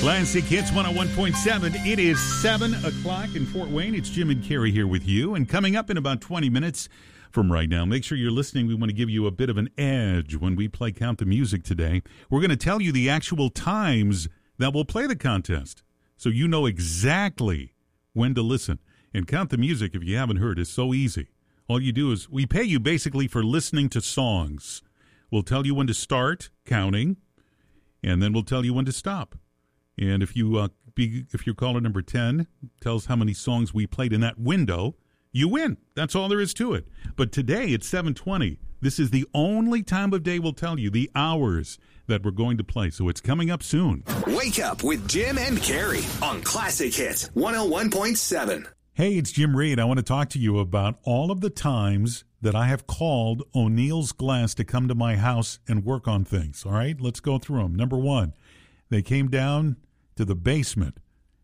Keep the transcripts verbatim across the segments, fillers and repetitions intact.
Classic Hits one oh one point seven. It is seven o'clock in Fort Wayne. It's Jim and Carrie here with you. And coming up in about twenty minutes from right now, make sure you're listening. We want to give you a bit of an edge when we play Count the Music today. We're going to tell you the actual times that we'll play the contest, so you know exactly when to listen. And Count the Music, if you haven't heard, is so easy. All you do is we pay you basically for listening to songs. We'll tell you when to start counting, and then we'll tell you when to stop. And if you uh, be, if your caller number ten tells how many songs we played in that window, you win. That's all there is to it. But today it's seven twenty. This is the only time of day we'll tell you the hours that we're going to play. So it's coming up soon. Wake up with Jim and Carrie on Classic Hits one oh one point seven. Hey, it's Jim Reed. I want to talk to you about all of the times that I have called O'Neill's Glass to come to my house and work on things. All right, let's go through them. Number one, they came down to the basement,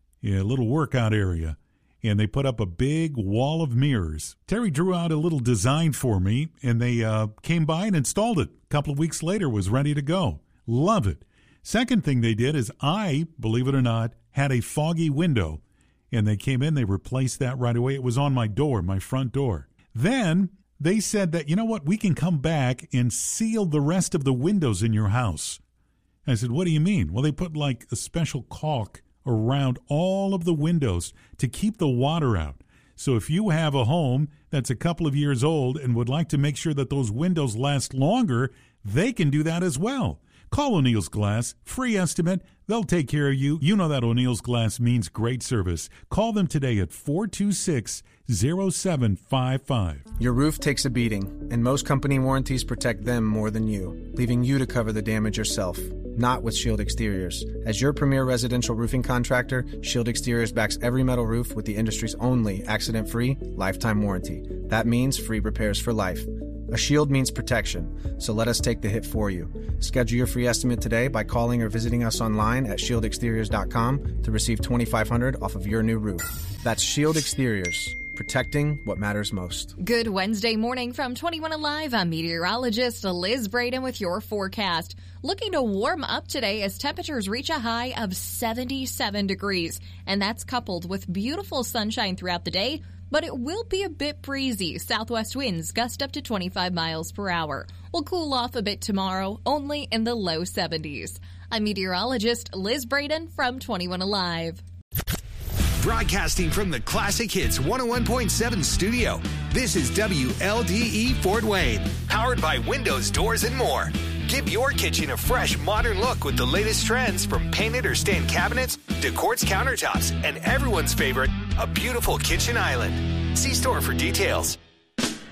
a little workout area, and they put up a big wall of mirrors. Terry drew out a little design for me, and they uh, came by and installed it. A couple of weeks later, was ready to go. Love it. Second thing they did is I, believe it or not, had a foggy window, and they came in, they replaced that right away. It was on my door, my front door. Then they said that, you know what, we can come back and seal the rest of the windows in your house. I said, what do you mean? Well, they put like a special caulk around all of the windows to keep the water out. So if you have a home that's a couple of years old and would like to make sure that those windows last longer, they can do that as well. Call O'Neill's Glass, free estimate. They'll take care of you. You know that O'Neill's Glass means great service. Call them today at four two six, zero seven five five. Your roof takes a beating, and most company warranties protect them more than you, leaving you to cover the damage yourself. Not with Shield Exteriors. As your premier residential roofing contractor, Shield Exteriors backs every metal roof with the industry's only accident-free lifetime warranty. That means free repairs for life. A shield means protection, so let us take the hit for you. Schedule your free estimate today by calling or visiting us online at shield exteriors dot com to receive twenty-five hundred dollars off of your new roof. That's Shield Exteriors, protecting what matters most. Good Wednesday morning from twenty-one Alive. I'm meteorologist Liz Braden with your forecast. Looking to warm up today as temperatures reach a high of seventy-seven degrees, and that's coupled with beautiful sunshine throughout the day. But it will be a bit breezy. Southwest winds gust up to twenty-five miles per hour. We'll cool off a bit tomorrow, only in the low seventies. I'm meteorologist Liz Braden from twenty-one Alive. Broadcasting from the Classic Hits one oh one point seven studio, this is W L D E Fort Wayne, powered by Windows, Doors, and more. Give your kitchen a fresh, modern look with the latest trends from painted or stained cabinets to quartz countertops and everyone's favorite, a beautiful kitchen island. See store for details.